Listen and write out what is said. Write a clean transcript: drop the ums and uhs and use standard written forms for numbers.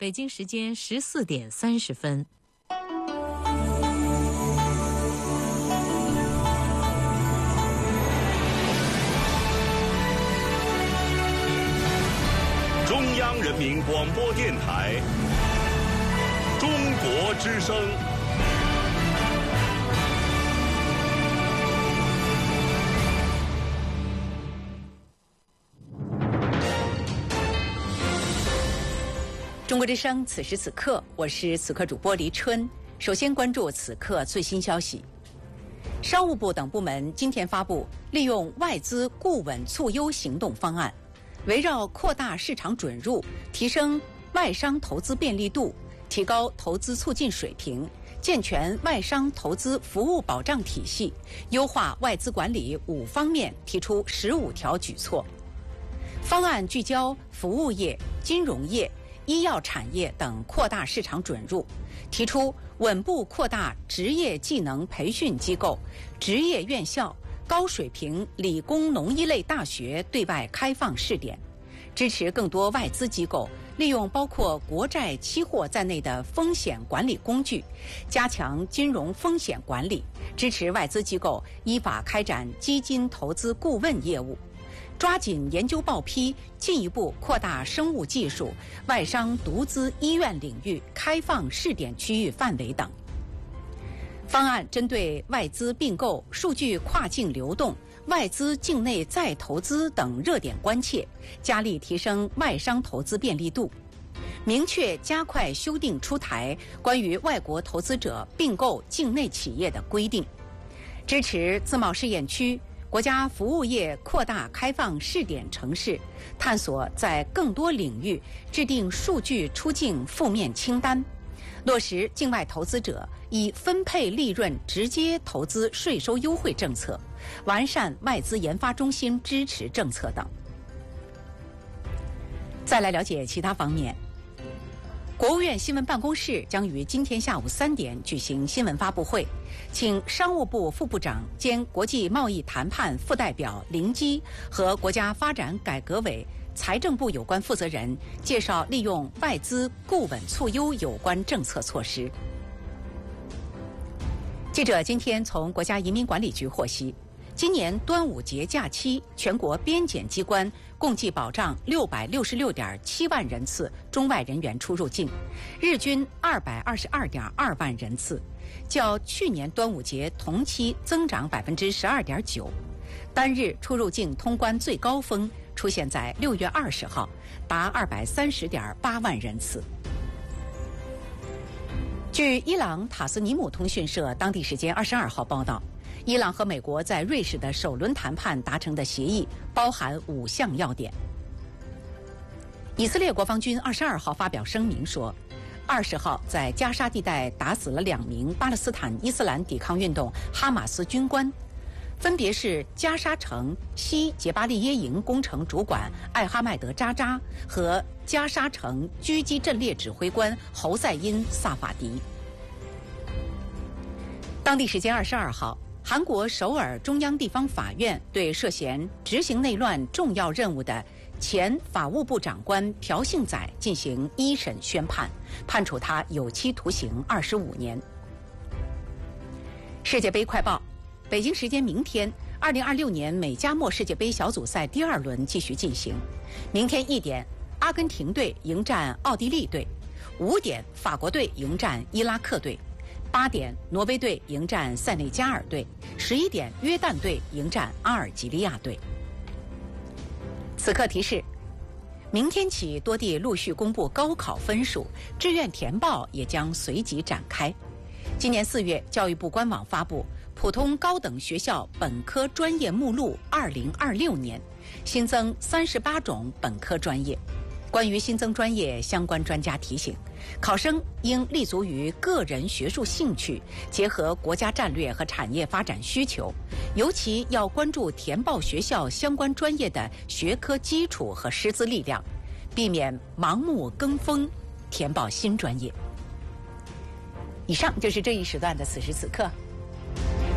北京时间14:30。 中央人民广播电台中国之声。 中国之声，此时此刻，我是此刻主播黎春。首先关注此刻最新消息。商务部等部门今天发布利用外资固稳促优行动方案，围绕扩大市场准入、提升外商投资便利度、提高投资促进水平、健全外商投资服务保障体系、优化外资管理5方面提出15条举措。方案聚焦服务业、金融业、医药产业等扩大市场准入，提出稳步扩大职业技能培训机构、职业院校、高水平理工农医类大学对外开放试点，支持更多外资机构利用包括国债期货在内的风险管理工具，加强金融风险管理，支持外资机构依法开展基金投资顾问业务，抓紧研究报批，进一步扩大生物技术、外商独资医院领域开放试点区域范围等。方案针对外资并购、数据跨境流动、外资境内再投资等热点关切，加力提升外商投资便利度，明确加快修订出台关于外国投资者并购境内企业的规定，支持自贸试验区、国家服务业扩大开放试点城市，探索在更多领域制定数据出境负面清单，落实境外投资者以分配利润直接投资税收优惠政策，完善外资研发中心支持政策等。再来了解其他方面。国务院新闻办公室将于今天下午3点举行新闻发布会，请商务部副部长兼国际贸易谈判副代表林基和国家发展改革委、财政部有关负责人介绍利用外资固稳促优有关政策措施。记者今天从国家移民管理局获悉，今年端午节假期，全国边检机关共计保障666.7万人次中外人员出入境，日均222.2万人次，较去年端午节同期增长12.9%。单日出入境通关最高峰出现在6月20号，达230.8万人次。据伊朗塔斯尼姆通讯社当地时间22号报道，伊朗和美国在瑞士的首轮谈判达成的协议包含5项要点。以色列国防军22号发表声明说，20号在加沙地带打死了2名巴勒斯坦伊斯兰抵抗运动哈马斯军官，分别是加沙城西杰巴利耶营工程主管艾哈迈德扎扎和加沙城狙击阵列指挥官侯赛因萨法迪。当地时间22号，韩国首尔中央地方法院对涉嫌执行内乱重要任务的前法务部长官朴信宰进行1审宣判，判处他有期徒刑25年。世界杯快报，北京时间明天，2026年美加墨世界杯小组赛第2轮继续进行。明天1点，阿根廷队迎战奥地利队；5点，法国队迎战伊拉克队；8点，挪威队迎战塞内加尔队；11点，约旦队迎战阿尔及利亚队。此刻提示，明天起多地陆续公布高考分数，志愿填报也将随即展开。今年4月，教育部官网发布普通高等学校本科专业目录2026年，新增38种本科专业。关于新增专业，相关专家提醒，考生应立足于个人学术兴趣，结合国家战略和产业发展需求，尤其要关注填报学校相关专业的学科基础和师资力量，避免盲目跟风填报新专业。以上就是这一时段的此时此刻。